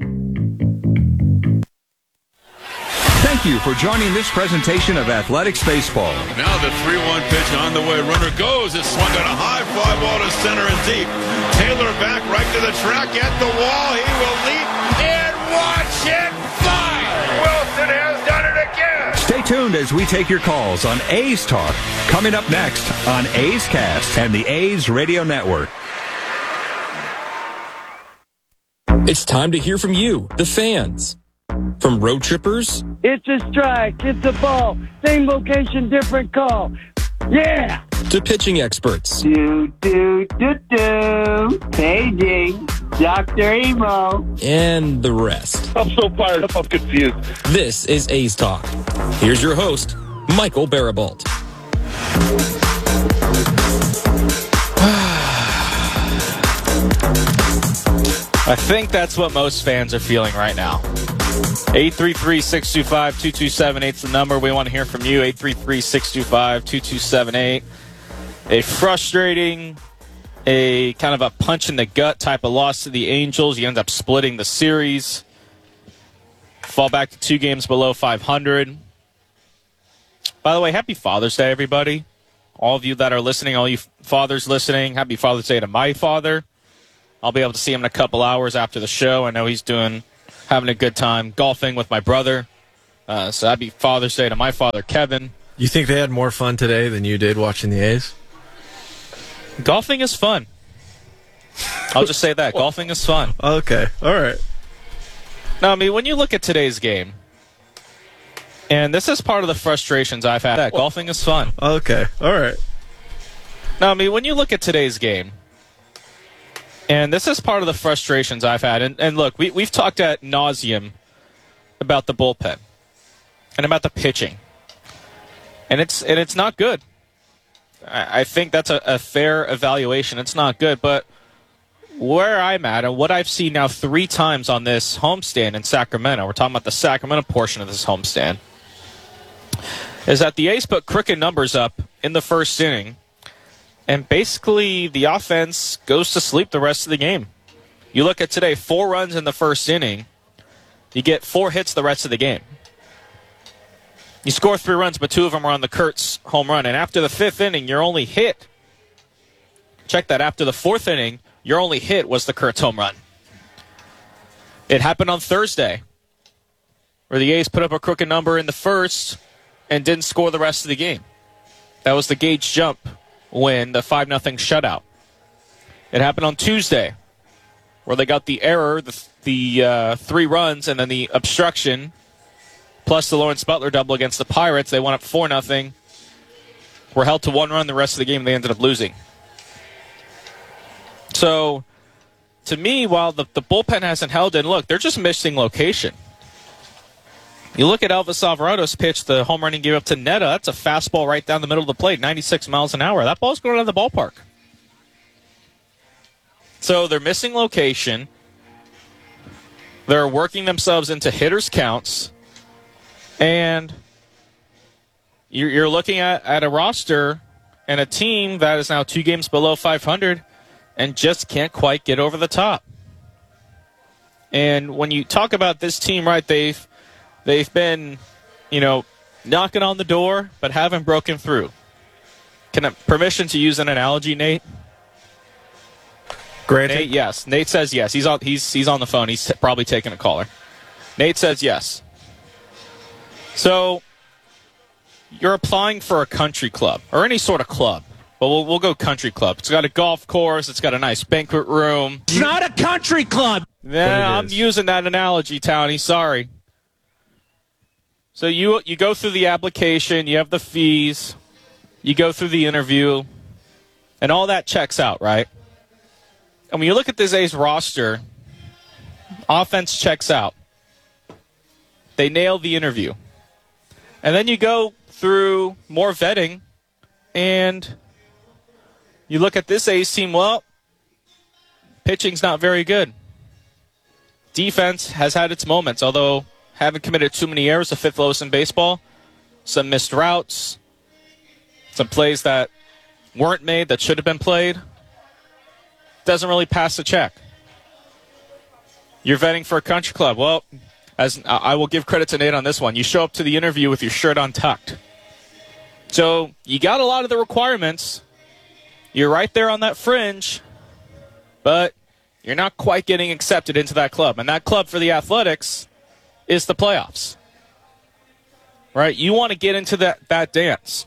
Thank you for joining this presentation of Athletics Baseball. Now the three one pitch on the way. Runner goes. It's swung on a high fly ball to center and deep. Taylor back right to the track at the wall. He will leap and watch it fly. Wilson has done it again. Stay tuned as we take your calls on A's Talk. Coming up next on A's Cast and the A's Radio Network. It's time to hear from you, the fans. From road trippers It's a strike. It's a ball. Same location, different call. Yeah. to pitching experts. Do, do, do, do. Paging. Doctor Emo. And the rest. I'm so fired up. I'm confused. This is A's Talk. Here's your host, Michael Barabalt. I think that's what most fans are feeling right now. eight three three, six two five, two two seven eight is the number. We want to hear from you. eight three three, six two five, two two seven eight. A frustrating, a kind of a punch in the gut type of loss to the Angels. You end up splitting the series. Fall back to two games below five hundred. By the way, happy Father's Day, everybody. All of you that are listening, all you fathers listening, happy Father's Day to my father. I'll be able to see him in a couple hours after the show. I know he's doing, having a good time golfing with my brother. Uh, so happy Father's Day to my father, Kevin. You think they had more fun today than you did watching the A's? Golfing is fun. I'll just say that. Golfing is fun. Okay. All right. Now, I mean, when you look at today's game, and this is part of the frustrations I've had, that golfing is fun. Okay. All right. Now, I mean, when you look at today's game, and this is part of the frustrations I've had, and, and look, we, we've talked at nauseum about the bullpen and about the pitching, and it's and it's not good. I, I think that's a, a fair evaluation. It's not good, but where I'm at and what I've seen now three times on this homestand in Sacramento, we're talking about the Sacramento portion of this homestand, is that the A's put crooked numbers up in the first inning, and basically the offense goes to sleep the rest of the game. You look at today, four runs in the first inning, you get four hits the rest of the game. You score three runs, but two of them are on the Kurtz home run, and after the fifth inning, you're only hit. Check that, after the fourth inning, your only hit was the Kurtz home run. It happened on Thursday, where the A's put up a crooked number in the first and didn't score the rest of the game. That was the Gage Jump win, the five nothing shutout. It happened on Tuesday, where they got the error, the, the uh, three runs, and then the obstruction, plus the Lawrence Butler double against the Pirates. They went up four nothing, were held to one run the rest of the game. They ended up losing. So, to me, while the, the bullpen hasn't held in, look, they're just missing location. You look at Elvis Alvarado's pitch, the home run he gave up to Netta. That's a fastball right down the middle of the plate, ninety-six miles an hour. That ball's going out of the ballpark. So they're missing location. They're working themselves into hitters' counts. And you're, you're looking at, at a roster and a team that is now two games below five hundred and just can't quite get over the top. And when you talk about this team, right, they've They've been, you know, knocking on the door, but haven't broken through. Can I, permission to use an analogy, Nate? Granted. Nate, yes. Nate says yes. He's on. He's he's on the phone. He's probably taking a caller. Nate says yes. So you're applying for a country club or any sort of club. Well, we'll, we'll go country club. It's got a golf course. It's got a nice banquet room. It's not a country club. Yeah, I'm using that analogy, Townie. Sorry. So you you go through the application, you have the fees, you go through the interview, and all that checks out, right? And when you look at this A's roster, offense checks out. They nail the interview. And then you go through more vetting, and you look at this A's team, well, pitching's not very good. Defense has had its moments, although haven't committed too many errors, the fifth lowest in baseball. Some missed routes. Some plays that weren't made that should have been played. Doesn't really pass the check. You're vetting for a country club. Well, as I will give credit to Nate on this one. You show up to the interview with your shirt untucked. So you got a lot of the requirements. You're right there on that fringe, but you're not quite getting accepted into that club. And that club for the Athletics is the playoffs, right? You want to get into that, that dance.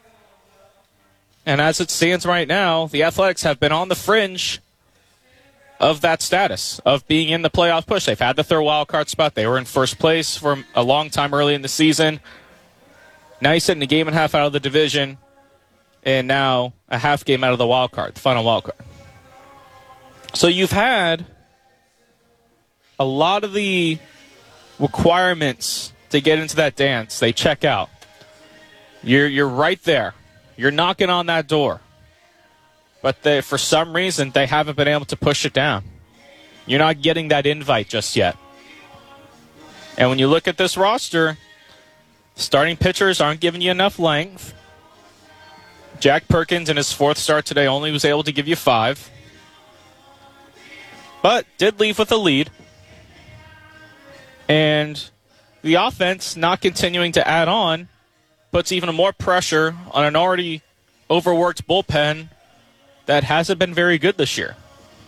And as it stands right now, the Athletics have been on the fringe of that status, of being in the playoff push. They've had the third wild card spot. They were in first place for a long time early in the season. Now you're sitting a game and a half out of the division, and now a half game out of the wild card, the final wild card. So you've had a lot of the requirements to get into that dance. They check out. You're you're right there. You're knocking on that door. But they, for some reason, they haven't been able to push it down. You're not getting that invite just yet. And when you look at this roster, starting pitchers aren't giving you enough length. Jack Perkins in his fourth start today only was able to give you five. But did leave with a lead. And the offense not continuing to add on puts even more pressure on an already overworked bullpen that hasn't been very good this year.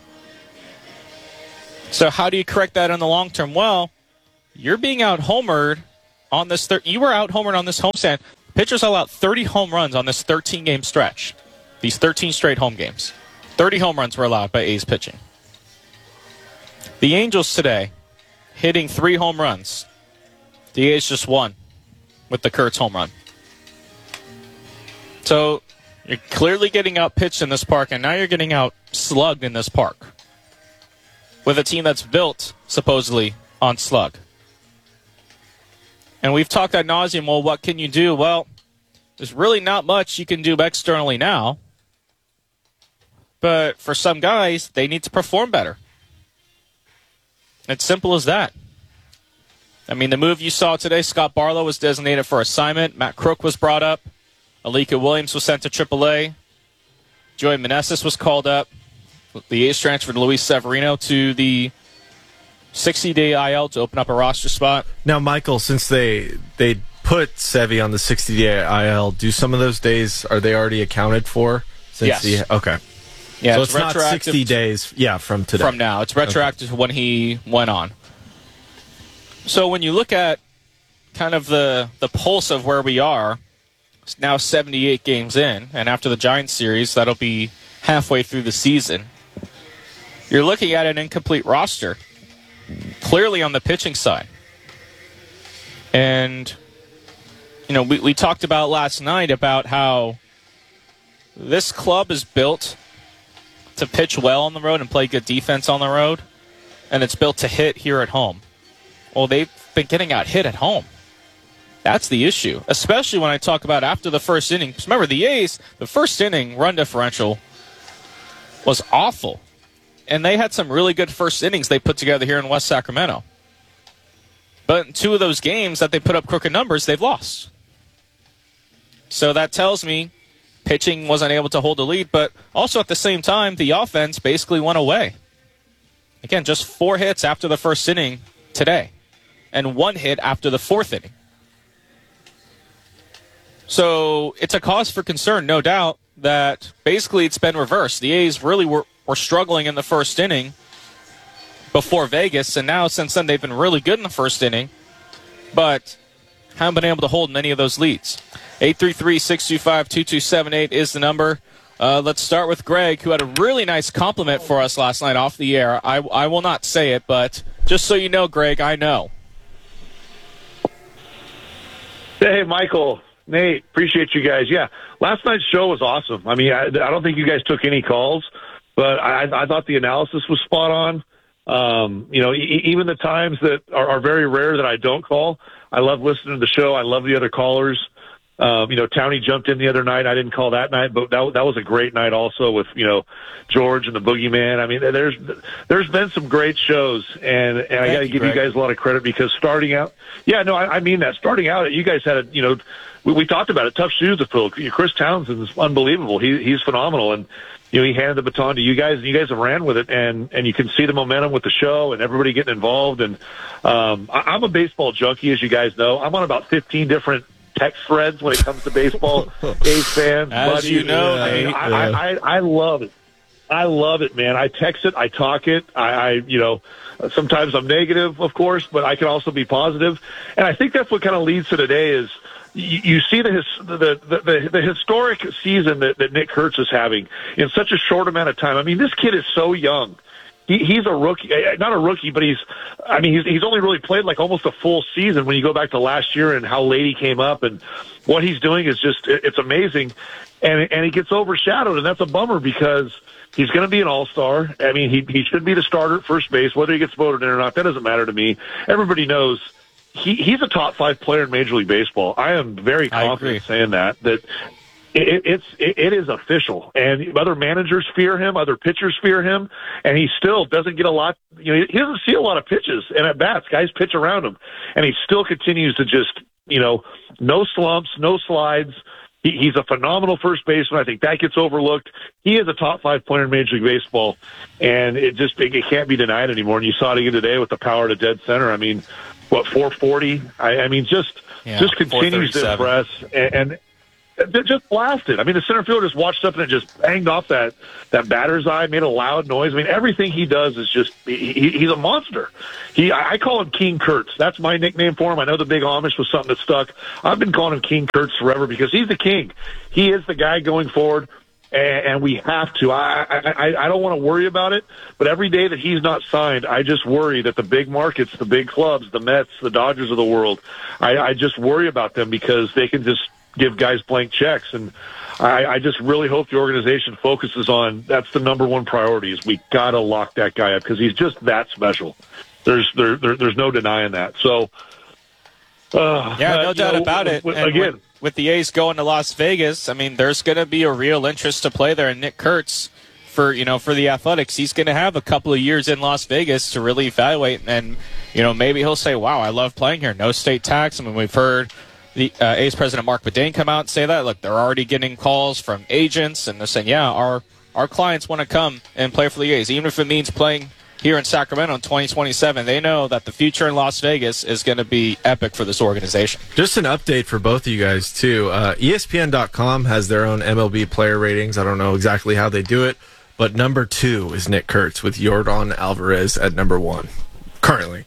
So how do you correct that in the long term? Well, you're being out-homered on this. Thir- you were out-homered on this homestand. Pitchers allowed thirty home runs on this thirteen-game stretch. These thirteen straight home games. thirty home runs were allowed by A's pitching. The Angels today hitting three home runs. The A's just won with the Kurtz home run. So you're clearly getting out pitched in this park, and now you're getting out slugged in this park with a team that's built, supposedly, on slug. And we've talked ad nauseum, well, what can you do? Well, there's really not much you can do externally now. But for some guys, they need to perform better. It's simple as that. I mean, the move you saw today, Scott Barlow was designated for assignment. Matt Crook was brought up. Alika Williams was sent to triple A. Joey Meneses was called up. The A's transferred Luis Severino to the sixty-day I L to open up a roster spot. Now, Michael, since they they put Sevy on the sixty-day I L, do some of those days, are they already accounted for? Since Yes. He, okay. Yeah, so it's it's, not retroactive sixty days, yeah, from today. From now. It's retroactive to when he went on. So when you look at kind of the, the pulse of where we are, it's now seventy-eight games in, and after the Giants series, that'll be halfway through the season. You're looking at an incomplete roster, clearly on the pitching side. And, you know, we, we talked about last night about how this club is built to pitch well on the road and play good defense on the road, and it's built to hit here at home. Well, they've been getting out hit at home. That's the issue, especially when I talk about after the first inning. Remember, the A's, the first inning run differential was awful, and they had some really good first innings they put together here in West Sacramento. But in two of those games that they put up crooked numbers, they've lost. So that tells me pitching wasn't able to hold a lead, but also at the same time, the offense basically went away. Again, just four hits after the first inning today, and one hit after the fourth inning. So it's a cause for concern, no doubt, that basically it's been reversed. The A's really were, were struggling in the first inning before Vegas, and now since then they've been really good in the first inning, but haven't been able to hold many of those leads. eight three three, six two five, two two seven eight is the number. Uh, let's start with Greg, who had a really nice compliment for us last night off the air. I, I will not say it, but just so you know, Greg, I know. Hey, Michael, Nate, appreciate you guys. Yeah, last night's show was awesome. I mean, I, I don't think you guys took any calls, but I, I thought the analysis was spot on. Um, you know, e- even the times that are, are very rare that I don't call, I love listening to the show. I love the other callers. Um, you know, Townie jumped in the other night. I didn't call that night, but that that was a great night also with, you know, George and the Boogeyman. I mean, there's there's been some great shows, and, and I got to give Greg. you guys a lot of credit because starting out, yeah, no, I, I mean that. Starting out, you guys had a, you know, we, we talked about it, tough shoes to fill. Chris Townsend is unbelievable. He he's phenomenal, and you know, he handed the baton to you guys, and you guys have ran with it, and and you can see the momentum with the show and everybody getting involved. And um, I, I'm a baseball junkie, as you guys know. I'm on about fifteen different text threads when it comes to baseball. A's fans, as buddy, you know, I, mean, Nate, I, yeah. I, I, I love it. I love it, man. I text it, I talk it. I, I, you know, sometimes I'm negative, of course, but I can also be positive. And I think that's what kind of leads to today is you, you see the, his, the, the, the, the historic season that, that Nick Kurtz is having in such a short amount of time. I mean, this kid is so young. he, he's a rookie, not a rookie, but he's, I mean, he's, he's only really played like almost a full season when you go back to last year and how late he came up, and what he's doing is just, it's amazing. And, and he gets overshadowed, and that's a bummer because he's going to be an all-star. I mean, he, he should be the starter at first base. Whether he gets voted in or not, that doesn't matter to me. Everybody knows he, he's a top five player in Major League Baseball. I am very confident saying that, that it, it's, it, it is official. And other managers fear him, other pitchers fear him, and he still doesn't get a lot, you know, he doesn't see a lot of pitches and at bats. Guys pitch around him, and he still continues to just, you know, no slumps, no slides. He, he's a phenomenal first baseman. I think that gets overlooked. He is a top five player in Major League Baseball, and it just it, it can't be denied anymore. And you saw it again today with the power to dead center. I mean, what, four forty? I, I mean, just yeah, just continues to impress, and, and they're just blasted. I mean, the center fielder just watched up and it just banged off that, that batter's eye, made a loud noise. I mean, everything he does is just, he, he's a monster. He, I call him King Kurtz. That's my nickname for him. I know the Big Amish was something that stuck. I've been calling him King Kurtz forever because he's the king. He is the guy going forward, and, and we have to. I, I, I don't want to worry about it, but every day that he's not signed, I just worry that the big markets, the big clubs, the Mets, the Dodgers of the world, I, I just worry about them because they can just give guys blank checks. And I, I just really hope the organization focuses on that's the number one priority is we got to lock that guy up because he's just that special. There's there, there there's no denying that. So uh, yeah, no uh, doubt know, about it. With, and again, with, with the A's going to Las Vegas, I mean, there's going to be a real interest to play there. And Nick Kurtz, for you know, for the Athletics, he's going to have a couple of years in Las Vegas to really evaluate, and you know, maybe he'll say, "Wow, I love playing here. No state tax." I mean, we've heard the uh, A's president Mark Bedane come out and say that. Look, they're already getting calls from agents, and they're saying, "Yeah, our our clients want to come and play for the A's, even if it means playing here in Sacramento in twenty twenty-seven. They know that the future in Las Vegas is going to be epic for this organization." Just an update for both of you guys, too. Uh, E S P N dot com has their own M L B player ratings. I don't know exactly how they do it, but number two is Nick Kurtz with Yordan Alvarez at number one currently.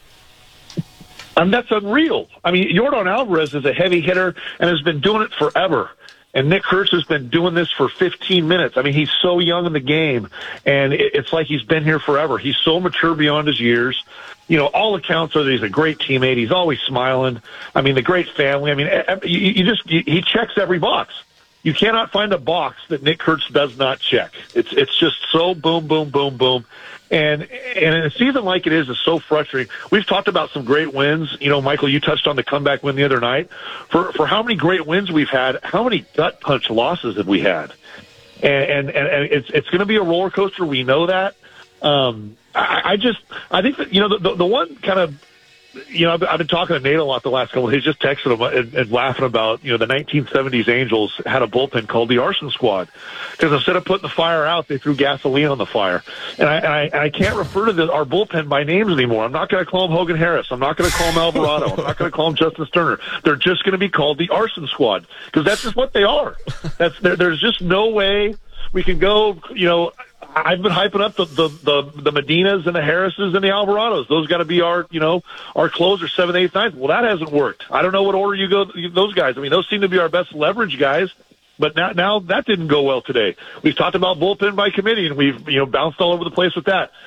And that's unreal. I mean, Yordan Alvarez is a heavy hitter and has been doing it forever. And Nick Kurtz has been doing this for fifteen minutes. I mean, he's so young in the game, and it's like he's been here forever. He's so mature beyond his years. You know, all accounts are that he's a great teammate. He's always smiling. I mean, the great family. I mean, you, you just you, he checks every box. You cannot find a box that Nick Kurtz does not check. It's it's just so boom, boom, boom, boom. And and in a season like it is, is so frustrating. We've talked about some great wins. You know, Michael, you touched on the comeback win the other night. For for how many great wins we've had, how many gut punch losses have we had? And and, and it's it's going to be a roller coaster. We know that. Um, I, I just I think that you know the the, the one kind of. You know, I've, I've been talking to Nate a lot the last couple of days, just texting him and, and laughing about, you know, the nineteen seventies Angels had a bullpen called the Arson Squad because instead of putting the fire out, they threw gasoline on the fire. And I, and I, and I can't refer to the, our bullpen by names anymore. I'm not going to call him Hogan Harris. I'm not going to call him Alvarado. I'm not going to call him Justin Sterner. They're just going to be called the Arson Squad because that's just what they are. That's there, there's just no way we can go, you know, I've been hyping up the, the, the, the Medinas and the Harrises and the Alvarados. Those got to be our, you know, our closers, seventh, eighth, ninth. Well, that hasn't worked. I don't know what order you go, those guys. I mean, those seem to be our best leverage guys, but now, now that didn't go well today. We've talked about bullpen by committee, and we've, you know, bounced all over the place with that.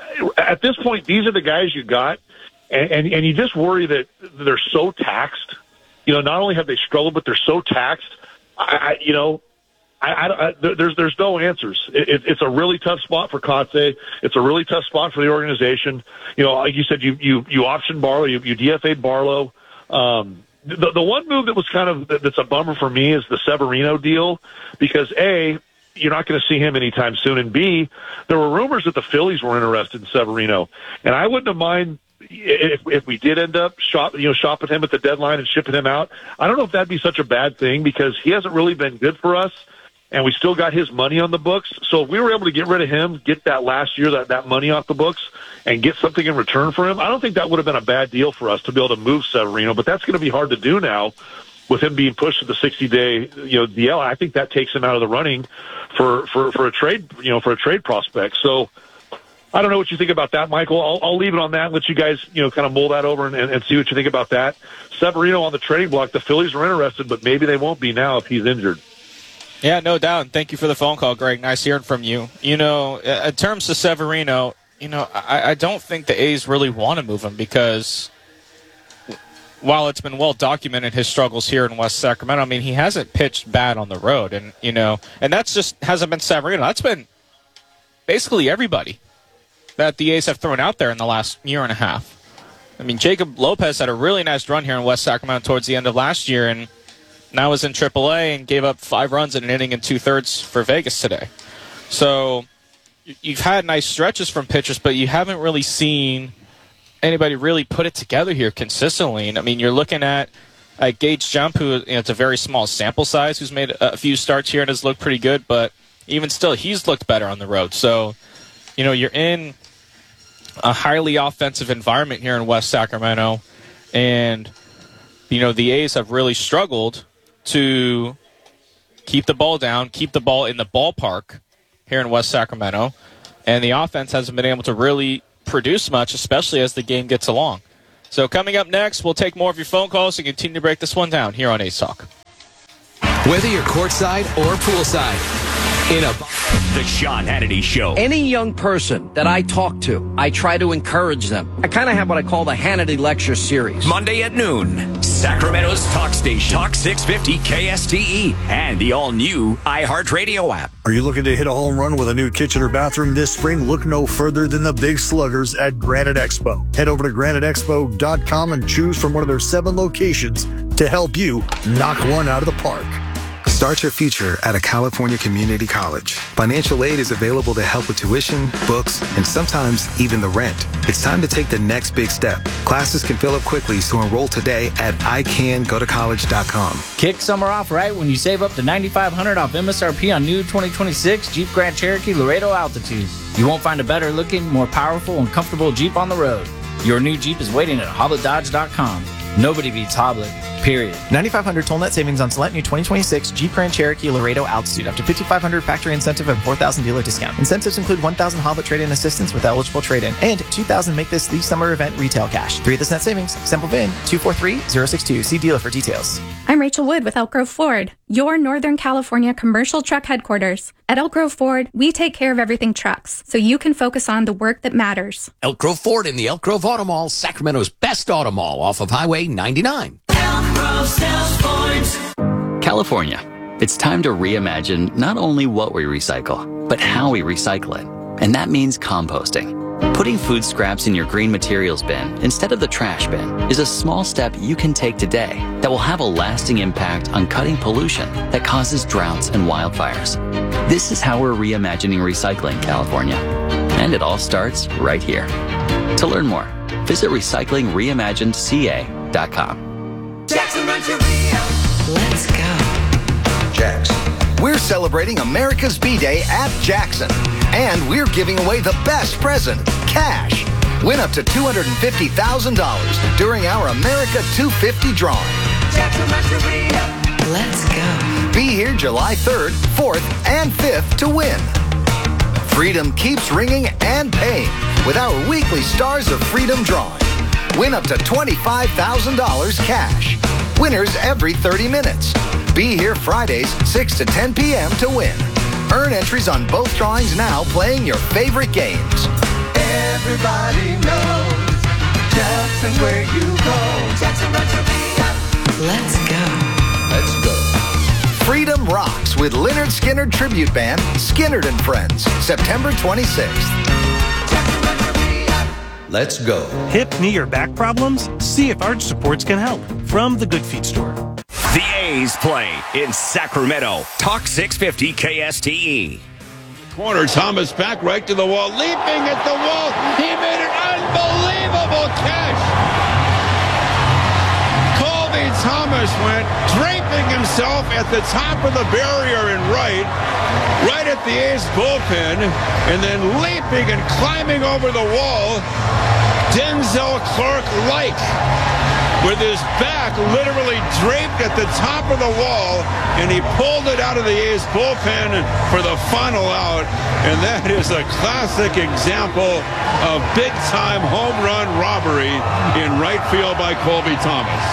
At this point, these are the guys you got, and, and, and you just worry that they're so taxed. You know, not only have they struggled, but they're so taxed. I, I you know, I, I, I, there's there's no answers. It, it, it's a really tough spot for Kotze. It's a really tough spot for the organization. You know, like you said, you you you optioned Barlow, you, you D F A'd Barlow. Um, the the one move that was kind of that's a bummer for me is the Severino deal because A, you're not going to see him anytime soon, and B, there were rumors that the Phillies were interested in Severino, and I wouldn't have mind. If, if we did end up shop, you know, shopping him at the deadline and shipping him out, I don't know if that'd be such a bad thing because he hasn't really been good for us. And we still got his money on the books. So if we were able to get rid of him, get that last year, that, that money off the books, and get something in return for him, I don't think that would have been a bad deal for us to be able to move Severino. But that's going to be hard to do now with him being pushed to the sixty-day, you know, D L. I think that takes him out of the running for, for, for a trade, you know, for a trade prospect. So I don't know what you think about that, Michael. I'll, I'll leave it on that and let you guys, you know, kind of mull that over and, and, and see what you think about that. Severino on the trading block, the Phillies are interested, but maybe they won't be now if he's injured. Yeah, no doubt. And thank you for the phone call, Greg. Nice hearing from you. You know, in terms of Severino, you know, I, I don't think the A's really want to move him because while it's been well documented his struggles here in West Sacramento, I mean, he hasn't pitched bad on the road. And, you know, and that's just hasn't been Severino. That's been basically everybody that the A's have thrown out there in the last year and a half. I mean, Jacob Lopez had a really nice run here in West Sacramento towards the end of last year and now is in triple A and gave up five runs in an inning and two-thirds for Vegas today. So you've had nice stretches from pitchers, but you haven't really seen anybody really put it together here consistently. And I mean, you're looking at uh, Gage Jump, who, you know, it's a very small sample size, who's made a few starts here and has looked pretty good, but even still, he's looked better on the road. So, you know, you're in a highly offensive environment here in West Sacramento, and, you know, the A's have really struggled to keep the ball down, keep the ball in the ballpark here in West Sacramento, and the offense hasn't been able to really produce much, especially as the game gets along. So coming up next, we'll take more of your phone calls and continue to break this one down here on A's Talk. Whether you're courtside or poolside, in a The Sean Hannity Show. Any young person that I talk to, I try to encourage them. I kind of have what I call the Hannity Lecture Series. Monday at noon, Sacramento's talk station, Talk six fifty K S T E, and the all-new iHeartRadio app. Are you looking to hit a home run with a new kitchen or bathroom this spring? Look no further than the Big Sluggers at Granite Expo. Head over to granite expo dot com and choose from one of their seven locations to help you knock one out of the park. Start your future at a California community college. Financial aid is available to help with tuition, books, and sometimes even the rent. It's time to take the next big step. Classes can fill up quickly, so enroll today at i can go to college dot com. Kick summer off right when you save up to nine thousand five hundred dollars off M S R P on new twenty twenty-six Jeep Grand Cherokee Laredo Altitude. You won't find a better looking, more powerful, and comfortable Jeep on the road. Your new Jeep is waiting at hoblet dodge dot com. Nobody beats Hoblet, period. nine thousand five hundred total net savings on select new twenty twenty-six Jeep Grand Cherokee Laredo Altitude. Up to five thousand five hundred factory incentive and four thousand dealer discount. Incentives include one thousand Hoblet trade-in assistance with eligible trade-in and two thousand make this the summer event retail cash. Three of this net savings. Sample V I N two four three zero six two. See dealer for details. I'm Rachel Wood with Elk Grove Ford, your Northern California commercial truck headquarters. At Elk Grove Ford, we take care of everything trucks, so you can focus on the work that matters. Elk Grove Ford in the Elk Grove Auto Mall, Sacramento's best auto mall off of Highway ninety-nine. California, it's time to reimagine not only what we recycle, but how we recycle it. And that means composting. Putting food scraps in your green materials bin instead of the trash bin is a small step you can take today that will have a lasting impact on cutting pollution that causes droughts and wildfires. This is how we're reimagining recycling, California. And it all starts right here. To learn more, visit recycling reimagined c a dot com. Jackson Rancheria. Let's go. Jackson. We're celebrating America's B-Day at Jackson. And we're giving away the best present, cash. Win up to two hundred fifty thousand dollars during our America two fifty drawing. Jackson Rancheria. Let's go. Be here July third, fourth, and fifth to win. Freedom keeps ringing and paying with our weekly Stars of Freedom drawing. Win up to twenty-five thousand dollars cash. Winners every thirty minutes. Be here Fridays, six to ten p.m. to win. Earn entries on both drawings now playing your favorite games. Everybody knows Jackson's where you go. Jackson Rancheria. Let's go. Let's go. Freedom Rocks with Lynyrd Skynyrd Tribute Band, Skynyrd and Friends, September twenty-sixth. Let's go. Hip, knee, or back problems? See if Arch Supports can help. From the Good Feet Store. The A's play in Sacramento. Talk six fifty K S T E. Corner, Thomas back right to the wall, leaping at the wall. He made an unbelievable catch. Colby Thomas went draping himself at the top of the barrier in right, right at the A's bullpen, and then leaping and climbing over the wall, Denzel Clark-like, with his back literally draped at the top of the wall, and he pulled it out of the A's bullpen for the final out. And that is a classic example of big-time home run robbery in right field by Colby Thomas.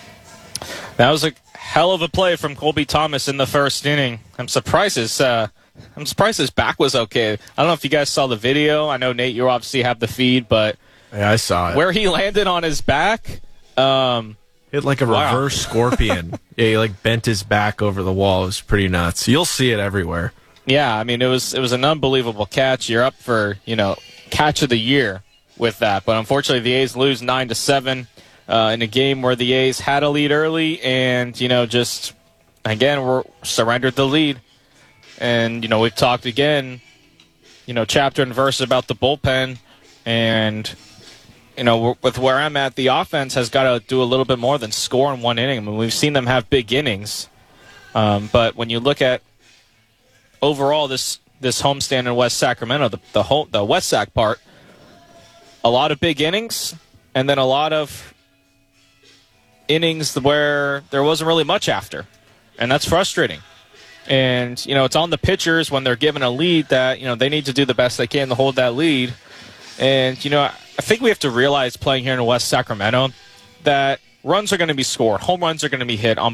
That was a hell of a play from Colby Thomas in the first inning. I'm surprised his uh, I'm surprised his back was okay. I don't know if you guys saw the video. I know, Nate, you obviously have the feed, but yeah, I saw it. Where he landed on his back, um, hit like a wow. reverse scorpion. Yeah, he like bent his back over the wall. It was pretty nuts. You'll see it everywhere. Yeah, I mean, it was it was an unbelievable catch. You're up for, you know, catch of the year with that. But unfortunately, the A's lose nine to seven uh, in a game where the A's had a lead early and, you know, just, again, we're surrendered the lead. And, you know, we've talked again, you know, chapter and verse about the bullpen. And, you know, with where I'm at, the offense has got to do a little bit more than score in one inning. I mean, we've seen them have big innings. Um, but when you look at overall this this homestand in West Sacramento, the the, whole, the West Sac part, a lot of big innings, and then a lot of innings where there wasn't really much after. And that's frustrating. And, you know, it's on the pitchers when they're given a lead that, you know, they need to do the best they can to hold that lead. And, you know, I think we have to realize playing here in West Sacramento that runs are going to be scored, home runs are going to be hit on